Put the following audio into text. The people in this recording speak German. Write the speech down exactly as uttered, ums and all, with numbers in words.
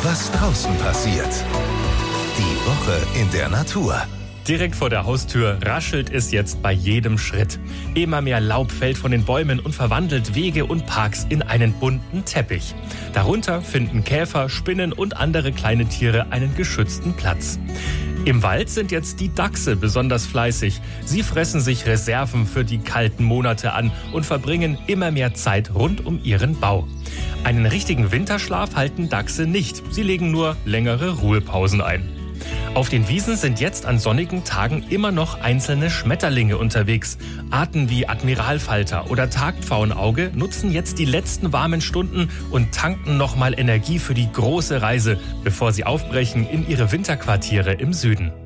was draußen passiert. Die Woche in der Natur. Direkt vor der Haustür raschelt es jetzt bei jedem Schritt. Immer mehr Laub fällt von den Bäumen und verwandelt Wege und Parks in einen bunten Teppich. Darunter finden Käfer, Spinnen und andere kleine Tiere einen geschützten Platz. Im Wald sind jetzt die Dachse besonders fleißig. Sie fressen sich Reserven für die kalten Monate an und verbringen immer mehr Zeit rund um ihren Bau. Einen richtigen Winterschlaf halten Dachse nicht. Sie legen nur längere Ruhepausen ein. Auf den Wiesen sind jetzt an sonnigen Tagen immer noch einzelne Schmetterlinge unterwegs. Arten wie Admiralfalter oder Tagpfauenauge nutzen jetzt die letzten warmen Stunden und tanken nochmal Energie für die große Reise, bevor sie aufbrechen in ihre Winterquartiere im Süden.